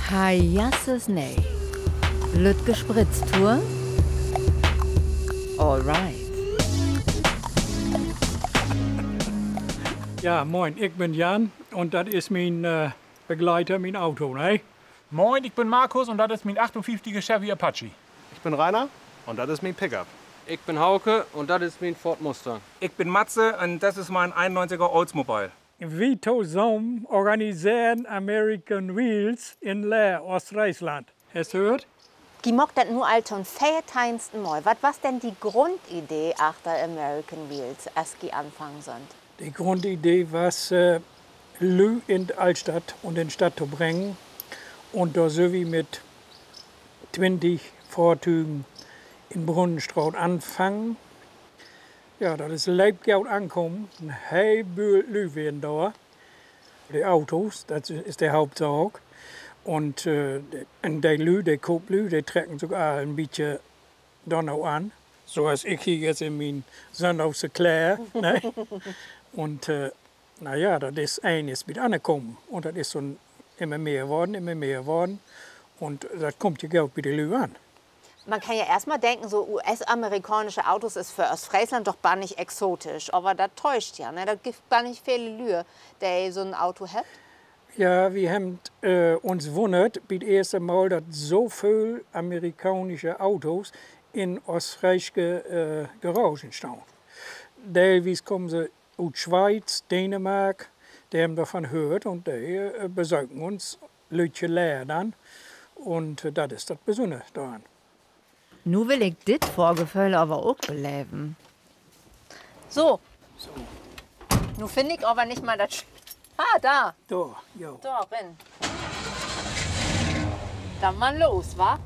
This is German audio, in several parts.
Jasses nee. Lüt gespritzt, Tour? Alright. Ja, moin, ich bin Jan und das ist mein Begleiter, mein Auto, ne? Moin, ich bin Markus und das ist mein 58er Chevy Apache. Ich bin Rainer und das ist mein Pickup. Ich bin Hauke und das ist mein Ford Mustang. Ich bin Matze und das ist mein 91er Oldsmobile. Wir zusammen organisieren American Wheels in Leer, Ostfriesland. Hast du gehört? Die mag das nur alt und feierteinsten Mal. Was war denn die Grundidee achter American Wheels, als die anfangen sind? Die Grundidee war, Lü in die Altstadt und in die Stadt zu bringen. Und da so wie mit 20 Fahrzeugen in Brunnenstraat anfangen. Ja, das ist Leibgeld ankommen. Ein Heilbühl Lü werden da. Die Autos, das ist der Hauptsache. Und die Lü, die Koplü, die trecken sogar ein bisschen Donau an. So als ich hier jetzt in mein Sonntagsche Kleider. Ne? Und naja, das ist eines mit angekommen. Und das ist so immer mehr geworden. Und das kommt ja Geld bei den Lü an. Man kann ja erstmal denken, so US-amerikanische Autos ist für Ostfriesland doch gar nicht exotisch. Aber das täuscht ja. Ne? Da gibt gar nicht viele Lühe, die so ein Auto hat. Ja, wir haben uns wundert, bei dem ersten Mal, dass so viele amerikanische Autos in ostfriesische Garagen stehen. Teilweise kommen sie aus Schweiz, Dänemark, die haben davon gehört und die besorgen uns Leute leer dann. Und das ist das Besondere daran. Nu will ich dit Vorgefühl aber auch beleben. So. Nun finde ich aber nicht mal das. Ah, da. Da, ja. Da, renn. Dann mal los, wa?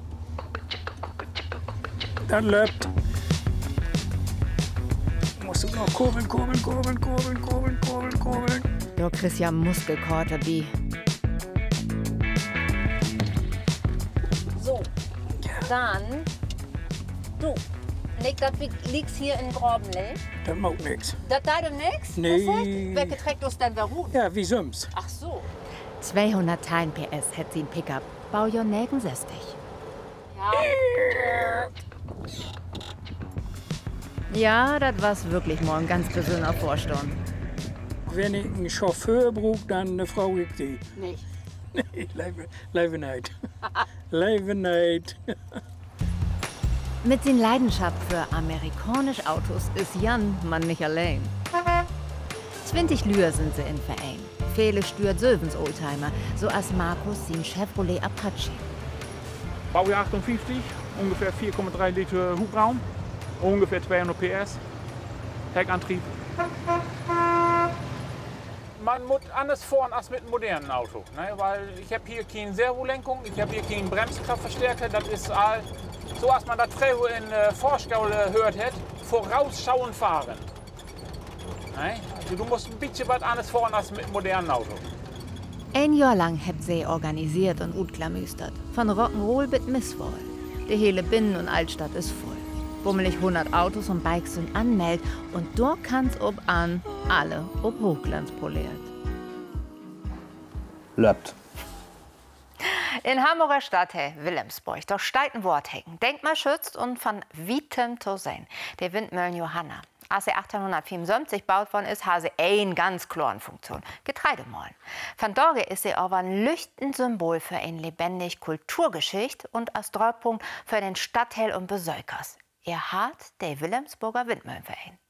Das läuft. Musst du noch kurbeln. Du kriegst ja Muskelkater, wie. So. Dann. Du. Leg das liegst hier in Graben, ne? Das macht nichts. Das da du nix? Nee. Welche trägt uns denn warum? Ja, wie sonst. Ach so. 210 PS hat sie ein Pickup. Baujahr 69. Ja. Ja, das war's wirklich mal ein ganz besonderer Vorstand. Wenn ich einen Chauffeur brauche, dann eine Frau ich die. Nicht. Nee, leider nicht. Leider nicht. Mit den Leidenschaft für amerikanische Autos ist Jan man nicht allein. 20 Lühr sind sie im Verein. Viele stört Sövens Oldtimer, so als Markus den Chevrolet Apache. Baujahr 58, ungefähr 4,3 Liter Hubraum, ungefähr 200 PS, Heckantrieb. Man muss anders fahren als mit einem modernen Auto. Ne? Weil ich habe hier keine Servolenkung, ich habe hier keinen Bremskraftverstärker. Das ist all, so als man das früher in Vorschau gehört hat, vorausschauend fahren. Ne? Also du musst ein bisschen was anders fahren als mit einem modernen Auto. Ein Jahr lang habt sie organisiert und utklamüstert. Von Rock'n'Roll bis Misswahl. Die hele Binnen- und Altstadt ist voll. Bummelig 100 Autos und Bikes sind anmeldet und dort kann's ob an, alle ob Hochglanz poliert. Löppt. In Hamburger Stadtteil Wilhelmsburg, doch steigt ein Worthecken. Denkmalschützt und von weitem zu sehen. Der Windmühlen Johanna. Als er 1875 gebaut worden ist, hat sie eine ganz klare Funktion: Getreidemahlen. Von daher ist sie aber ein leuchtendes Symbol für eine lebendige Kulturgeschichte und als Drehpunkt für den Stadtteil und Besökers. Er hat der Wilhelmsburger Windmühlenverein.